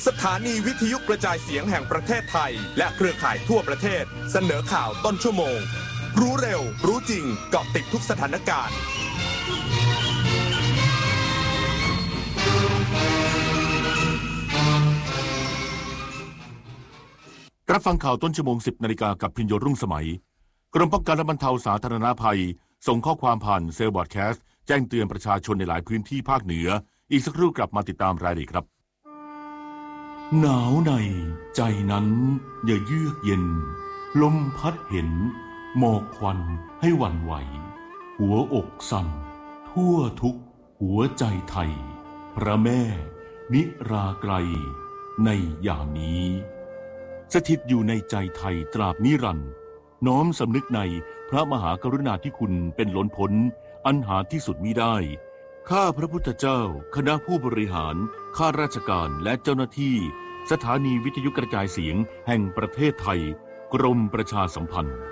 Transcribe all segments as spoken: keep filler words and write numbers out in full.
สถานีวิทยุกระจายเสียงแห่งประเทศไทยและเครือข่ายทั่วประเทศเสนอข่าวต้นชั่วโมงรู้เร็วรู้จริงเกาะติดทุกสถานการณ์รับฟังข่าวต้นชั่วโมง สิบนาฬิกากับพิญโยรุ่งสมัยกรมป้องกันและบรรเทาสาธารณภัยส่งข้อความผ่านเซลล์บอร์ดแคสต์แจ้งเตือนประชาชนในหลายพื้นที่ภาคเหนืออีกสักครู่กลับมาติดตามรายละเอียดครับหนาวในใจนั้นอย่าเยือกเย็นลมพัดเห็นหมอกควันให้หวั่นไหวหัวอกสั่นทั่วทุกหัวใจไทยพระแม่นิราไกรในยามนี้สถิตอยู่ในใจไทยตราบนิรันดร์น้อมสำนึกในพระมหากรุณาธิคุณเป็นล้นพ้นอันหาที่สุดมิได้ข้าพระพุทธเจ้าคณะผู้บริหารข้าราชการและเจ้าหน้าที่สถานีวิทยุกระจายเสียงแห่งประเทศไทยกรมประชาสัมพันธ์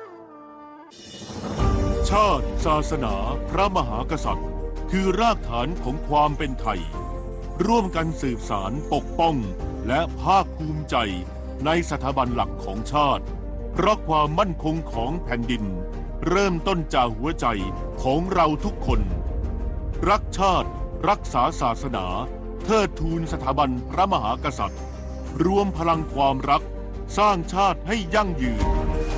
ชาติศาสนาพระมหากษัตริย์คือรากฐานของความเป็นไทยร่วมกันสืบสานปกป้องและภาคภูมิใจในสถาบันหลักของชาติเพราะความมั่นคงของแผ่นดินเริ่มต้นจากหัวใจของเราทุกคนรักชาติรักษาศาสนาเทิดทูนสถาบันพระมหากษัตริย์รวมพลังความรักสร้างชาติให้ยั่งยืน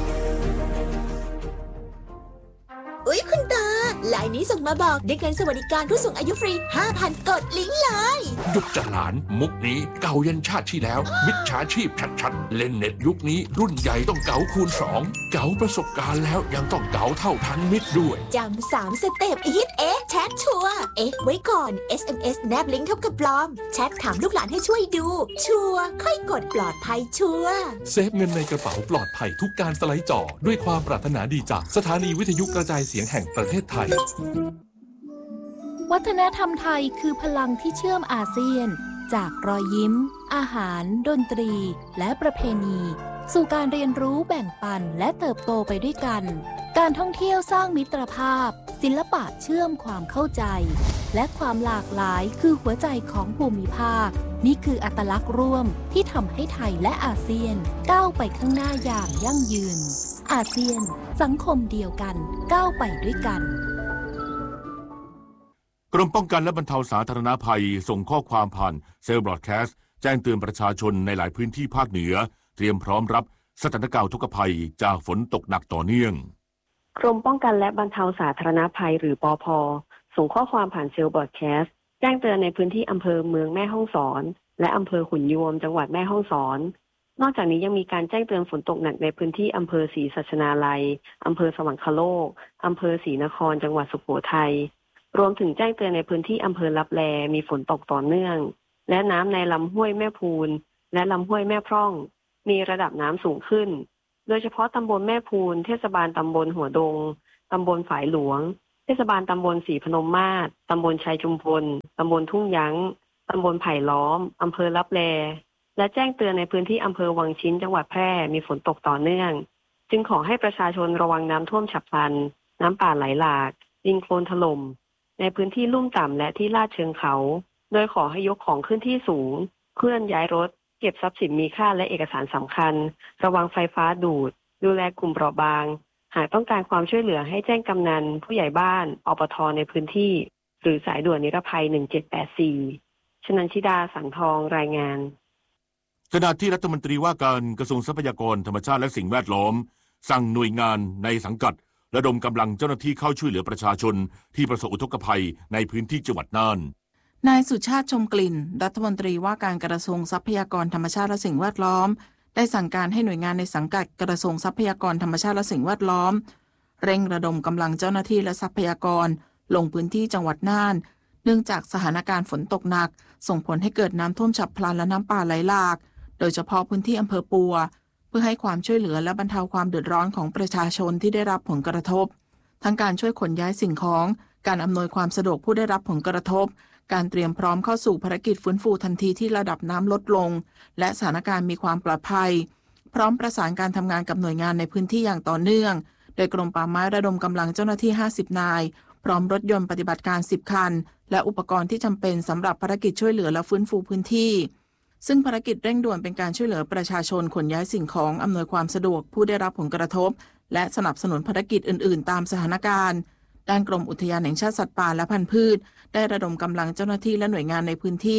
อุ๊ยคุณตาไลน์นี้ส่งมาบอกได้เงินสวัสดิการผู้สูงอายุฟรี ห้าพัน กดลิงก์เลยยุคจหลานมุกนี้เก่ายันชาติที่แล้วมิจฉาชีพชัดๆเล่นเน็ตยุคนี้รุ่นใหญ่ต้องเก๋าคูณสองเก๋าประสบการณ์แล้วยังต้องเก๋าเท่าทันมิตรด้วยจำสามสเต็ปอีทเอ๊ะแชทชัวร์เอ๊ะไว้ก่อน เอส เอ็ม เอส แนบลิงก์เท่ากับปลอมแชทถามลูกหลานให้ช่วยดูชัวร์ค่อยกดปลอดภัยชัวร์เซฟเงินในกระเป๋าปลอดภัยทุกการสไลด์จอด้วยความปรารถนาดีจากสถานีวิทยุกระจายเสียงแห่งประเทศไทยวัฒนธรรมไทยคือพลังที่เชื่อมอาเซียนจากรอยยิ้มอาหารดนตรีและประเพณีสู่การเรียนรู้แบ่งปันและเติบโตไปด้วยกันการท่องเที่ยวสร้างมิตรภาพศิลปะเชื่อมความเข้าใจและความหลากหลายคือหัวใจของภูมิภาคนี่คืออัตลักษณ์ร่วมที่ทำให้ไทยและอาเซียนก้าวไปข้างหน้าอย่างยั่งยืนอาเซียนสังคมเดียวกันก้าวไปด้วยกันกรมป้องกันและบรรเทาสาธารณภัยส่งข้อความผ่านเซลล์บรอดแคสต์แจ้งเตือนประชาชนในหลายพื้นที่ภาคเหนือเตรียมพร้อมรับสถานการณ์อุทกภัยจากฝนตกหนักต่อเนื่องกรมป้องกันและบรรเทาสาธารณภัยหรือปภ.ส่งข้อความผ่านเซลล์บรอดแคสต์แจ้งเตือนในพื้นที่อำเภอเมืองแม่ฮ่องสอนและอำเภอขุนยวมจังหวัดแม่ฮ่องสอนนอกจากนี้ยังมีการแจ้งเตือนฝนตกหนักในพื้นที่อำเภอศรีสัชนาลัยอำเภอสวรรคโลกอำเภอศรีนครจังหวัดสุโขทัยรวมถึงแจ้งเตือนในพื้นที่อำเภอลับแลมีฝนตกต่อเนื่องและน้ำในลำห้วยแม่พูนและลำห้วยแม่พร่องมีระดับน้ำสูงขึ้นโดยเฉพาะตำบลแม่พูนเทศบาลตำบลหัวดงตำบลฝายหลวงเทศบาลตำบลศรีพนมมาศตำบลชัยชุมพลตำบลทุ่งยั้งตำบลไผ่ล้อมอำเภอลับแลและแจ้งเตือนในพื้นที่อำเภอวังชิ้นจังหวัดแพร่มีฝนตกต่อเนื่องจึงขอให้ประชาชนระวังน้ำท่วมฉับพลันน้ำป่าไหลหลากดินโคลนถล่มในพื้นที่ลุ่มต่ำและที่ลาดเชิงเขาโดยขอให้ยกของขึ้นที่สูงเคลื่อนย้ายรถเก็บทรัพย์สินมีค่าและเอกสารสำคัญระวังไฟฟ้าดูดดูแลกลุ่มเปราะบางหากต้องการความช่วยเหลือให้แจ้งกำนันผู้ใหญ่บ้านอปท.ในพื้นที่หรือสายด่วนนิรภัยหนึ่งเจ็ดแปดสี่ชนันชิดาสังทองรายงานขณะที่รัฐมนตรีว่าการกระทรวงทรัพยากรธรรมชาติและสิ่งแวดล้อมสั่งหน่วยงานในสังกัดระดมกำลังเจ้าหน้าที่เข้าช่วยเหลือประชาชนที่ประสบอุทกภัยในพื้นที่จังหวัดน่านนายสุชาติชมกลิ่นรัฐมนตรีว่าการกระทรวงทรัพยากรธรรมชาติและสิ่งแวดล้อมได้สั่งการให้หน่วยงานในสังกัดกระทรวงทรัพยากรธรรมชาติและสิ่งแวดล้อมเร่งระดมกำลังเจ้าหน้าที่และทรัพยากรลงพื้นที่จังหวัดน่านเนื่องจากสถานการณ์ฝนตกหนักส่งผลให้เกิดน้ำท่วมฉับพลันและน้ำป่าไหลหลากโดยเฉพาะพื้นที่อำเภอปัวเพื่อให้ความช่วยเหลือและบรรเทาความเดือดร้อนของประชาชนที่ได้รับผลกระทบทั้งการช่วยขนย้ายสิ่งของการอำนวยความสะดวกผู้ได้รับผลกระทบการเตรียมพร้อมเข้าสู่ภารกิจฟื้นฟูทันทีที่ระดับน้ำลดลงและสถานการณ์มีความปลอดภัยพร้อมประสานการทำงานกับหน่วยงานในพื้นที่อย่างต่อเนื่องโดยกรมป่าไม้ระดมกำลังเจ้าหน้าที่ห้าสิบนายพร้อมรถยนต์ปฏิบัติการสิบคันและอุปกรณ์ที่จำเป็นสำหรับภารกิจช่วยเหลือและฟื้นฟูพื้นที่ซึ่งภารกิจเร่งด่วนเป็นการช่วยเหลือประชาชนขนย้ายสิ่งของอำนวยความสะดวกผู้ได้รับผลกระทบและสนับสนุนภารกิจอื่นๆตามสถานการณ์ด้านกรมอุทยานแห่งชาติสัตว์ป่าและพันธุ์พืชได้ระดมกำลังเจ้าหน้าที่และหน่วยงานในพื้นที่